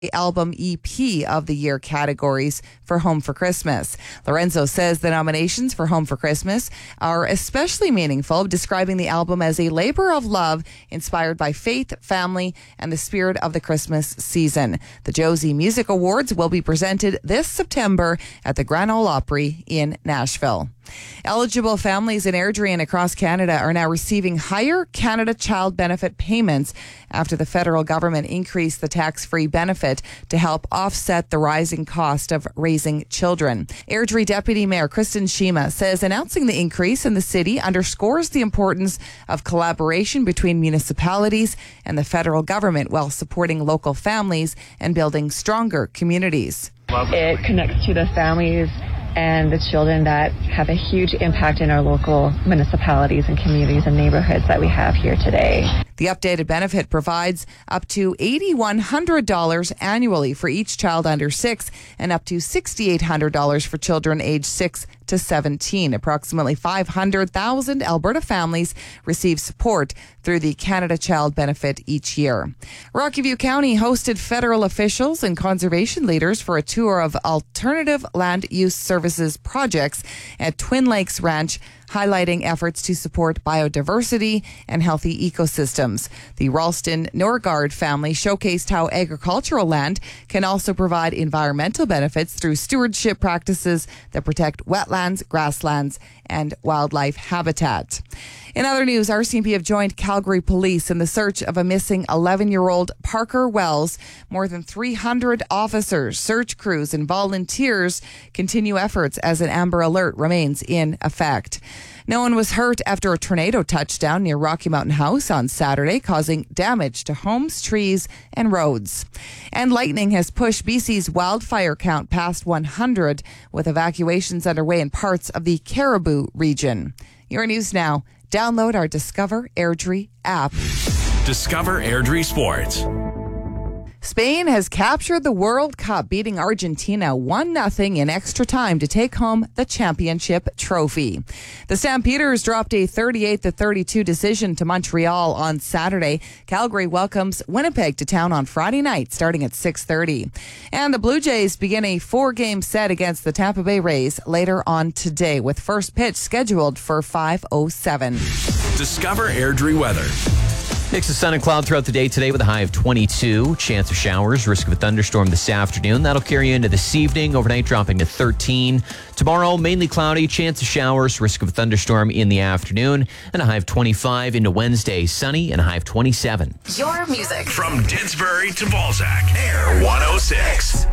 Album EP of the Year categories for Home for Christmas. Lorenzo says the nominations for Home for Christmas are especially meaningful, describing the album as a labor of love inspired by faith, family, and the spirit of the Christmas season. The Josie Music Awards will be presented this September at the Grand Ole Opry in Nashville. Eligible families in Airdrie and across Canada are now receiving higher Canada Child Benefit payments after the federal government increased the tax-free benefit to help offset the rising cost of raising children. Airdrie Deputy Mayor Kristen Shima says announcing the increase in the city underscores the importance of collaboration between municipalities and the federal government while supporting local families and building stronger communities. It connects to the families and the children that have a huge impact in our local municipalities and communities and neighborhoods that we have here today. The updated benefit provides up to $8,100 annually for each child under 6 and up to $6,800 for children aged 6 to 17. Approximately 500,000 Alberta families receive support through the Canada Child Benefit each year. Rocky View County hosted federal officials and conservation leaders for a tour of alternative land use services projects at Twin Lakes Ranch, highlighting efforts to support biodiversity and healthy ecosystems. The Ralston Norgard family showcased how agricultural land can also provide environmental benefits through stewardship practices that protect wetlands, grasslands, and wildlife habitat. In other news, RCMP have joined Calgary Police in the search of a missing 11-year-old Parker Wells. More than 300 officers, search crews, and volunteers continue efforts as an Amber Alert remains in effect. No one was hurt after a tornado touched down near Rocky Mountain House on Saturday, causing damage to homes, trees, and roads. And lightning has pushed BC's wildfire count past 100, with evacuations underway in parts of the Caribou region. Your news now. Download our Discover Airdrie app. Discover Airdrie Sports. Spain has captured the World Cup, beating Argentina 1-0 in extra time to take home the championship trophy. The Stampeders dropped a 38-32 decision to Montreal on Saturday. Calgary welcomes Winnipeg to town on Friday night, starting at 6:30. And the Blue Jays begin a 4-game set against the Tampa Bay Rays later on today, with first pitch scheduled for 5:07. Discover Airdrie weather. Mix of sun and cloud throughout the day today with a high of 22. Chance of showers, risk of a thunderstorm this afternoon. That'll carry you into this evening, overnight dropping to 13. Tomorrow, mainly cloudy, chance of showers, risk of a thunderstorm in the afternoon, and a high of 25 into Wednesday, sunny, and a high of 27. Your music. From Didsbury to Balzac, Air 106.